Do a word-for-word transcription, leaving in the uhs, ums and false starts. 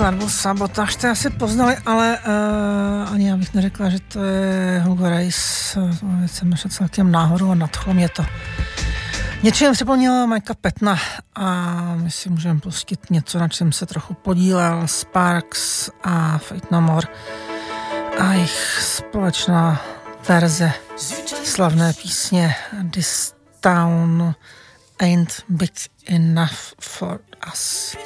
skladbu Sabotáž jste asi poznali, ale uh, ani já bych neřekla, že to je Hugo Reis. To jsem našel celkem náhodou a nadchlo mě to. Něčím připomněla Mikea Pattona a my si můžeme pustit něco, na čem se trochu podílel Sparks a Faith No More a jejich společná verze slavné písně This Town Ain't Big Enough for Us.